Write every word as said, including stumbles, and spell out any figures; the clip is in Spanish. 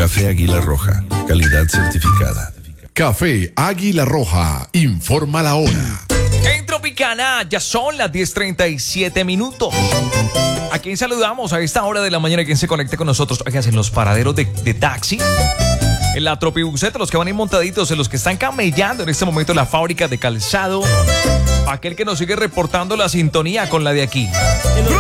Café Águila Roja, calidad certificada. Café Águila Roja, informa la hora. En Tropicana ya son las diez treinta y siete minutos. ¿A quién saludamos a esta hora de la mañana? ¿Quién se conecte con nosotros? Oigan, en los paraderos de, de taxi, en la tropibuseta, los que van a ir montaditos, en los que están camellando en este momento en la fábrica de calzado, aquel que nos sigue reportando la sintonía con la de aquí.